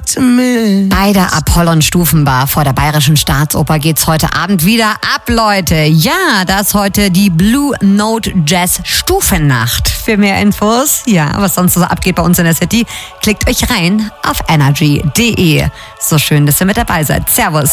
to miss. Bei der Apollon-Stufenbar vor der Bayerischen Staatsoper geht's heute Abend wieder ab, Leute. Ja, da ist heute die Blue Note Jazz Stufennacht. Für mehr Infos, was sonst so abgeht bei uns in der City, klickt euch rein auf energy.de. So schön, dass ihr mit dabei seid. Servus.